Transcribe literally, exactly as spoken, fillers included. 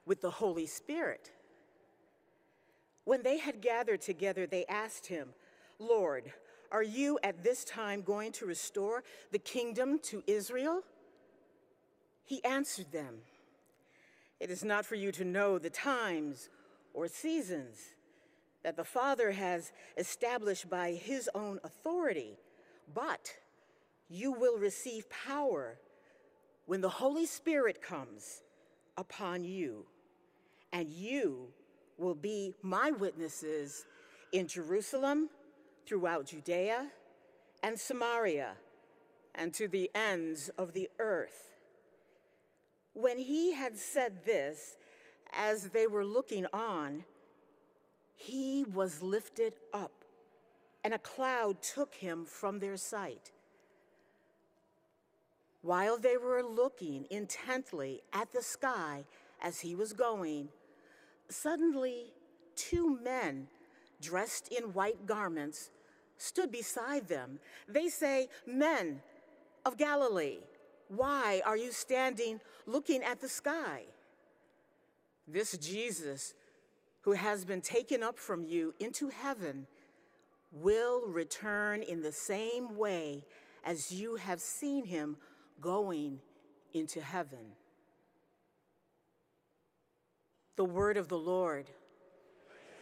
with the Holy Spirit. When they had gathered together, they asked him, "Lord, are you at this time going to restore the kingdom to Israel?" He answered them, "It is not for you to know the times or seasons that the Father has established by his own authority, but you will receive power when the Holy Spirit comes upon you, and you will be my witnesses in Jerusalem, throughout Judea and Samaria, and to the ends of the earth." When he had said this, as they were looking on, he was lifted up, and a cloud took him from their sight. While they were looking intently at the sky as he was going, suddenly two men dressed in white garments stood beside them. They say, "Men of Galilee, why are you standing looking at the sky? This Jesus, who has been taken up from you into heaven, will return in the same way as you have seen him going into heaven." The word of the Lord.